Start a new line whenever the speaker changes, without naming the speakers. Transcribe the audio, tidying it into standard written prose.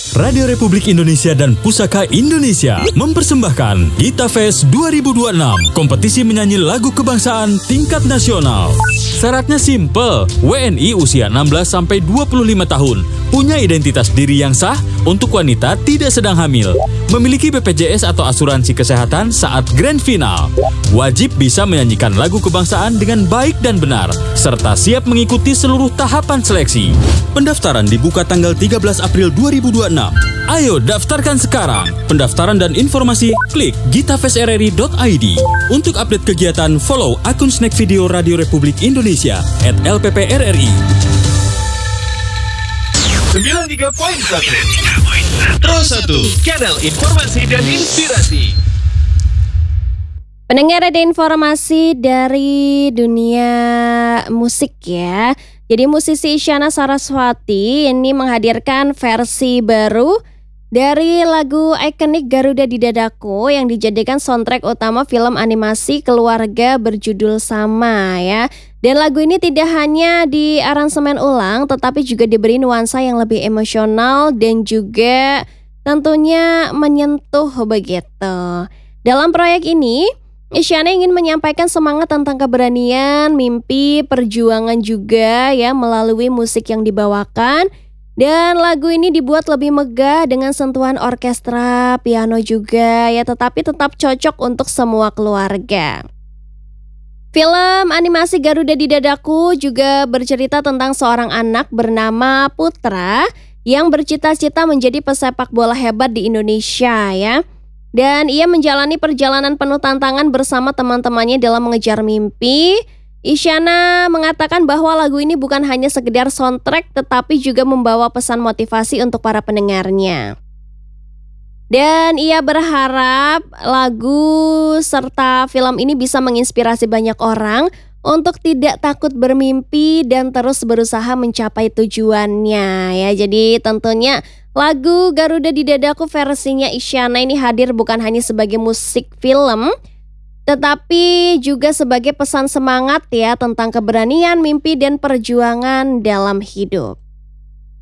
Radio Republik Indonesia dan Pusaka Indonesia mempersembahkan Gita Fest 2026, kompetisi menyanyi lagu kebangsaan tingkat nasional. Syaratnya simple, WNI usia 16-25 tahun, punya identitas diri yang sah, untuk wanita tidak sedang hamil, memiliki BPJS atau asuransi kesehatan saat grand final, wajib bisa menyanyikan lagu kebangsaan dengan baik dan benar, serta siap mengikuti seluruh tahapan seleksi. Pendaftaran dibuka tanggal 13 April 2026. Ayo daftarkan sekarang. Pendaftaran dan informasi klik gitafestrri.id. Untuk update kegiatan, follow akun Snack Video Radio Republik Indonesia @LPPRRI.
93.1 Terus 1 Channel Informasi dan Inspirasi.
Pendengar, ada informasi dari dunia musik ya. Jadi musisi Isyana Saraswati ini menghadirkan versi baru dari lagu ikonik Garuda di Dadaku yang dijadikan soundtrack utama film animasi keluarga berjudul sama ya. Dan lagu ini tidak hanya di aransemen ulang tetapi juga diberi nuansa yang lebih emosional dan juga tentunya menyentuh begitu. Dalam proyek ini Isyana ingin menyampaikan semangat tentang keberanian, mimpi, perjuangan juga ya melalui musik yang dibawakan. Dan lagu ini dibuat lebih megah dengan sentuhan orkestra, piano juga ya, tetapi tetap cocok untuk semua keluarga. Film animasi Garuda di Dadaku juga bercerita tentang seorang anak bernama Putra yang bercita-cita menjadi pesepak bola hebat di Indonesia ya. Dan ia menjalani perjalanan penuh tantangan bersama teman-temannya dalam mengejar mimpi. Isyana mengatakan bahwa lagu ini bukan hanya sekedar soundtrack tetapi juga membawa pesan motivasi untuk para pendengarnya. Dan ia berharap lagu serta film ini bisa menginspirasi banyak orang untuk tidak takut bermimpi dan terus berusaha mencapai tujuannya ya. Jadi tentunya lagu Garuda di Dadaku versinya Isyana ini hadir bukan hanya sebagai musik film tetapi juga sebagai pesan semangat ya tentang keberanian, mimpi dan perjuangan dalam hidup.